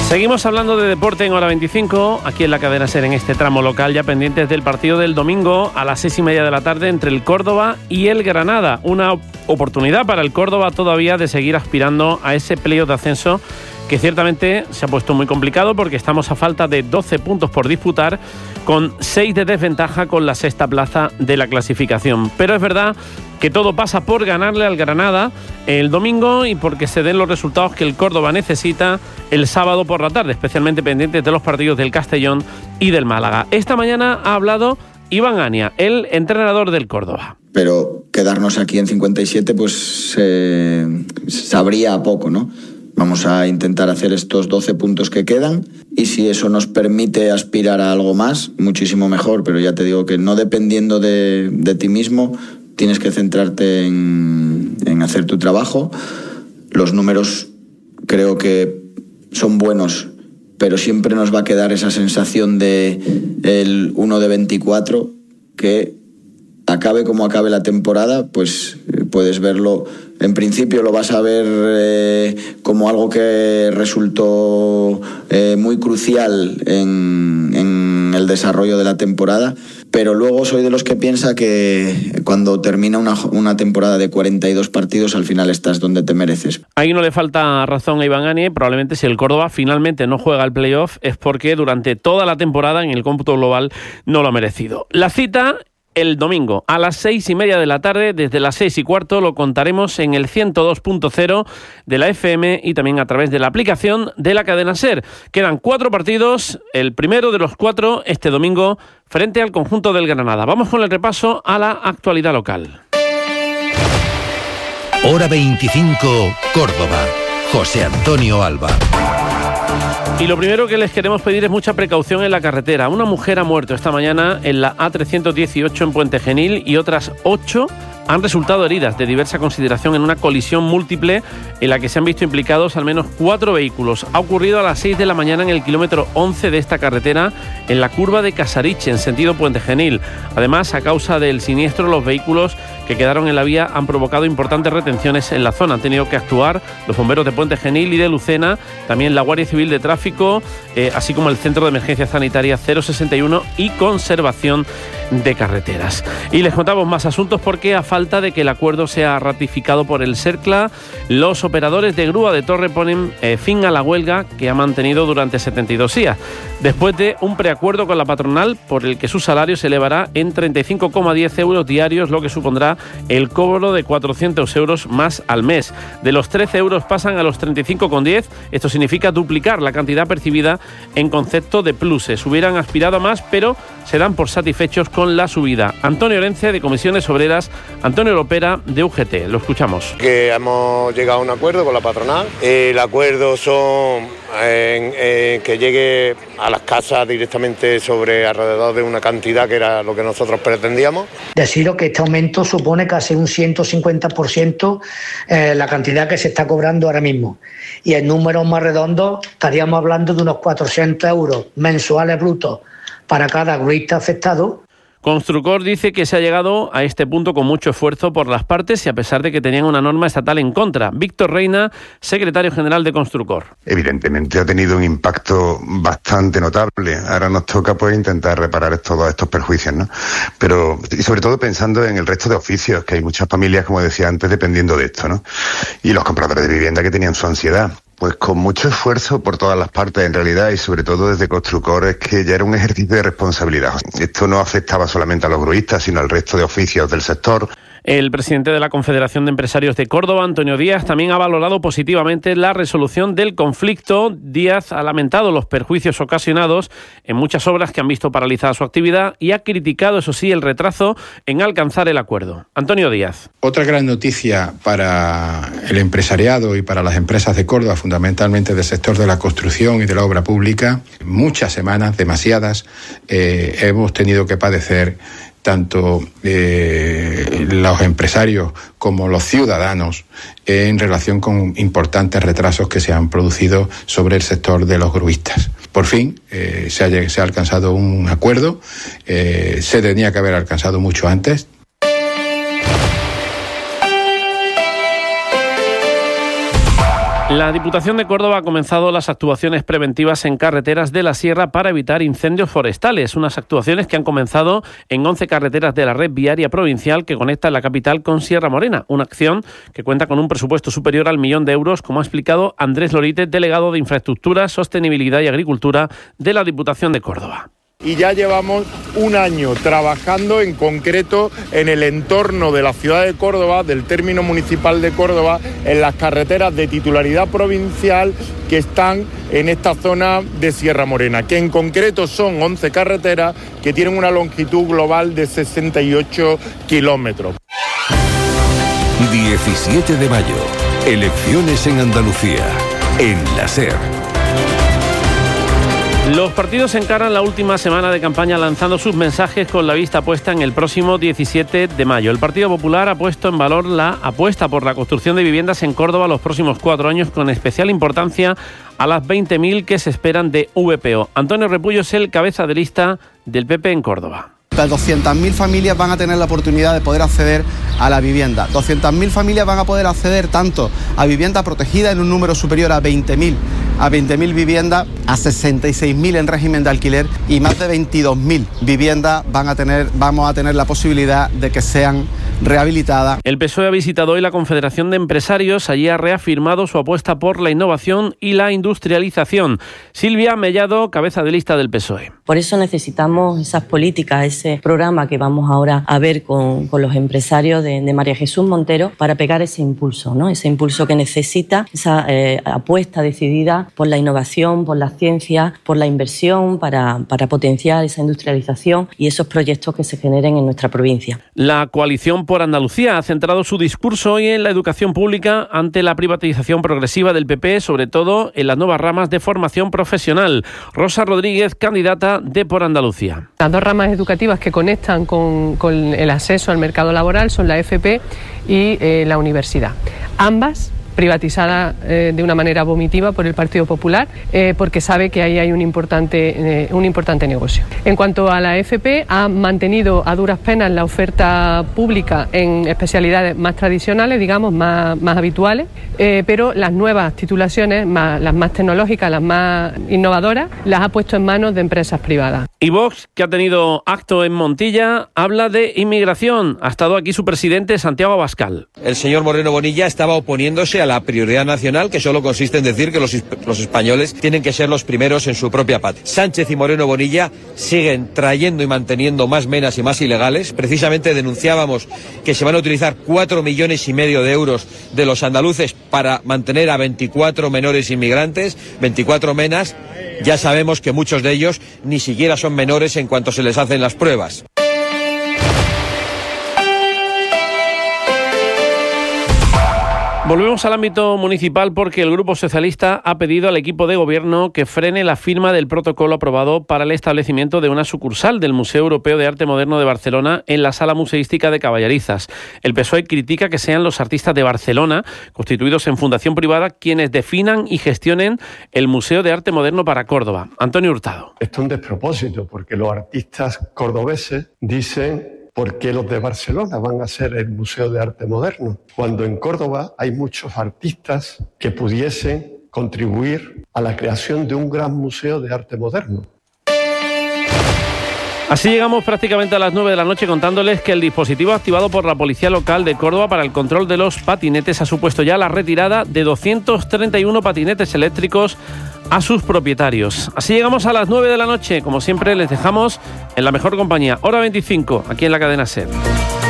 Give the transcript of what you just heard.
Seguimos hablando de deporte en Hora 25, aquí en la cadena SER en este tramo local, ya pendientes del partido del domingo a las 6:30 de la tarde entre el Córdoba y el Granada. Una oportunidad para el Córdoba todavía de seguir aspirando a ese playoff de ascenso que ciertamente se ha puesto muy complicado porque estamos a falta de 12 puntos por disputar, con 6 de desventaja con la sexta plaza de la clasificación. Pero es verdad que todo pasa por ganarle al Granada el domingo y porque se den los resultados que el Córdoba necesita el sábado por la tarde, especialmente pendientes de los partidos del Castellón y del Málaga. Esta mañana ha hablado Iván Ania, el entrenador del Córdoba. Pero quedarnos aquí en 57 pues sabría a poco, ¿no? Vamos a intentar hacer estos 12 puntos que quedan y si eso nos permite aspirar a algo más, muchísimo mejor. Pero ya te digo que no dependiendo de ti mismo, tienes que centrarte en hacer tu trabajo. Los números creo que son buenos, pero siempre nos va a quedar esa sensación de el 1 de 24 que acabe como acabe la temporada, pues puedes verlo, en principio lo vas a ver como algo que resultó muy crucial en el desarrollo de la temporada, pero luego soy de los que piensa que cuando termina una temporada de 42 partidos, al final estás donde te mereces. Ahí no le falta razón a Iván Anie. Probablemente si el Córdoba finalmente no juega el playoff es porque durante toda la temporada en el cómputo global no lo ha merecido. La cita el domingo a las 6:30 de la tarde, desde las 6:15 lo contaremos en el 102.0 de la FM y también a través de la aplicación de la cadena SER. Quedan 4 partidos, el primero de los 4 este domingo frente al conjunto del Granada. Vamos con el repaso a la actualidad local. Hora 25, Córdoba. José Antonio Alba. Y lo primero que les queremos pedir es mucha precaución en la carretera. Una mujer ha muerto esta mañana en la A318 en Puente Genil y otras 8 han resultado heridas de diversa consideración en una colisión múltiple en la que se han visto implicados al menos 4 vehículos. Ha ocurrido a las 6 de la mañana en el kilómetro 11 de esta carretera, en la curva de Casariche, en sentido Puente Genil. Además, a causa del siniestro, los vehículos que quedaron en la vía han provocado importantes retenciones en la zona. Han tenido que actuar los bomberos de Puente Genil y de Lucena, también la Guardia Civil de Tráfico, así como el Centro de Emergencia Sanitaria 061 y Conservación de Carreteras. Y les contamos más asuntos porque a falta de que el acuerdo sea ratificado por el SERCLA, los operadores de grúa de Torre ponen fin a la huelga que ha mantenido durante 72 días, después de un preacuerdo con la patronal por el que su salario se elevará en 35,10 euros diarios, lo que supondrá el cobro de 400 euros más al mes. De los 13 euros pasan a los 35,10. Esto significa duplicar la cantidad percibida en concepto de pluses. Hubieran aspirado a más, pero se dan por satisfechos con la subida. Antonio Orence, de Comisiones Obreras, Antonio Lopera, de UGT. Lo escuchamos. Que hemos llegado a un acuerdo con la patronal. El acuerdo son que llegue a las casas directamente sobre alrededor de una cantidad que era lo que nosotros pretendíamos. Deciros que este aumento supone casi un 150% la cantidad que se está cobrando ahora mismo. Y en números más redondos estaríamos hablando de unos 400 euros mensuales brutos para cada gruista afectado. Construcor dice que se ha llegado a este punto con mucho esfuerzo por las partes y a pesar de que tenían una norma estatal en contra. Víctor Reina, secretario general de Construcor. Evidentemente ha tenido un impacto bastante notable. Ahora nos toca pues intentar reparar todos estos perjuicios, ¿no? Pero y sobre todo pensando en el resto de oficios, que hay muchas familias, como decía antes, dependiendo de esto, ¿no? Y los compradores de vivienda que tenían su ansiedad. Pues con mucho esfuerzo por todas las partes en realidad y sobre todo desde Constructor, es que ya era un ejercicio de responsabilidad. Esto no afectaba solamente a los gruistas, sino al resto de oficios del sector. El presidente de la Confederación de Empresarios de Córdoba, Antonio Díaz, también ha valorado positivamente la resolución del conflicto. Díaz ha lamentado los perjuicios ocasionados en muchas obras que han visto paralizada su actividad y ha criticado, eso sí, el retraso en alcanzar el acuerdo. Antonio Díaz. Otra gran noticia para el empresariado y para las empresas de Córdoba, fundamentalmente del sector de la construcción y de la obra pública. Muchas semanas, demasiadas, hemos tenido que padecer tanto los empresarios como los ciudadanos en relación con importantes retrasos que se han producido sobre el sector de los gruistas. Por fin se ha alcanzado un acuerdo, se tenía que haber alcanzado mucho antes. La Diputación de Córdoba ha comenzado las actuaciones preventivas en carreteras de la Sierra para evitar incendios forestales. Unas actuaciones que han comenzado en 11 carreteras de la red viaria provincial que conecta la capital con Sierra Morena. Una acción que cuenta con un presupuesto superior al 1 millón de euros, como ha explicado Andrés Lorite, delegado de Infraestructura, Sostenibilidad y Agricultura de la Diputación de Córdoba. Y ya llevamos un año trabajando en concreto en el entorno de la ciudad de Córdoba, del término municipal de Córdoba, en las carreteras de titularidad provincial que están en esta zona de Sierra Morena, que en concreto son 11 carreteras que tienen una longitud global de 68 kilómetros. 17 de mayo, elecciones en Andalucía, en la SER. Los partidos encaran la última semana de campaña lanzando sus mensajes con la vista puesta en el próximo 17 de mayo. El Partido Popular ha puesto en valor la apuesta por la construcción de viviendas en Córdoba los próximos 4 años, con especial importancia a las 20.000 que se esperan de VPO. Antonio Repullo es el cabeza de lista del PP en Córdoba. 200.000 familias van a tener la oportunidad de poder acceder a la vivienda. 200.000 familias van a poder acceder tanto a vivienda protegida en un número superior a 20.000 viviendas, a 66.000 en régimen de alquiler, y más de 22.000 viviendas vamos a tener la posibilidad de que sean rehabilitadas. El PSOE ha visitado hoy la Confederación de Empresarios. Allí ha reafirmado su apuesta por la innovación y la industrialización. Silvia Mellado, cabeza de lista del PSOE. Por eso necesitamos esas políticas, ese programa que vamos ahora a ver con los empresarios de María Jesús Montero, para pegar ese impulso, ¿no? Ese impulso que necesita, esa apuesta decidida por la innovación, por la ciencia, por la inversión, para potenciar esa industrialización y esos proyectos que se generen en nuestra provincia. La Coalición por Andalucía ha centrado su discurso hoy en la educación pública ante la privatización progresiva del PP, sobre todo en las nuevas ramas de formación profesional. Rosa Rodríguez, candidata de Por Andalucía. Las dos ramas educativas que conectan con el acceso al mercado laboral son la FP y la universidad. Ambas privatizada de una manera vomitiva por el Partido Popular, porque sabe que ahí hay un importante negocio. En cuanto a la FP, ha mantenido a duras penas la oferta pública en especialidades más tradicionales, digamos, más habituales, pero las nuevas titulaciones, las más tecnológicas, las más innovadoras, las ha puesto en manos de empresas privadas. Y Vox, que ha tenido acto en Montilla, habla de inmigración. Ha estado aquí su presidente, Santiago Abascal. El señor Moreno Bonilla estaba oponiéndose a la prioridad nacional, que solo consiste en decir que los españoles tienen que ser los primeros en su propia patria. Sánchez y Moreno Bonilla siguen trayendo y manteniendo más menas y más ilegales. Precisamente denunciábamos que se van a utilizar 4,5 millones de euros de los andaluces para mantener a 24 menores inmigrantes, 24 menas. Ya sabemos que muchos de ellos ni siquiera son menores en cuanto se les hacen las pruebas. Volvemos al ámbito municipal porque el Grupo Socialista ha pedido al equipo de gobierno que frene la firma del protocolo aprobado para el establecimiento de una sucursal del Museo Europeo de Arte Moderno de Barcelona en la Sala Museística de Caballerizas. El PSOE critica que sean los artistas de Barcelona, constituidos en fundación privada, quienes definan y gestionen el Museo de Arte Moderno para Córdoba. Antonio Hurtado. Esto es un despropósito porque los artistas cordobeses dicen: ¿por qué los de Barcelona van a ser el Museo de Arte Moderno? Cuando en Córdoba hay muchos artistas que pudiesen contribuir a la creación de un gran museo de arte moderno. Así llegamos prácticamente a las 9 de la noche contándoles que el dispositivo activado por la Policía Local de Córdoba para el control de los patinetes ha supuesto ya la retirada de 231 patinetes eléctricos a sus propietarios. Así llegamos a las 9 de la noche. Como siempre, les dejamos en la mejor compañía. Hora 25, aquí en la cadena SER.